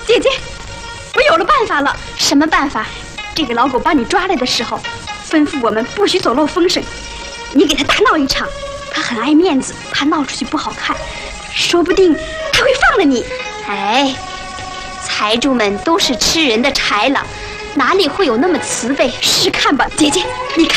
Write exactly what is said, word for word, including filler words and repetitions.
姐姐，我有了办法了。 什么办法？ 这个老狗把你抓来的时候，吩咐我们不许走漏风声。你给他大闹一场，他很爱面子，怕闹出去不好看，说不定他会放了你。 哎，财主们都是吃人的豺狼，哪里会有那么慈悲？ 试看吧，姐姐，你看。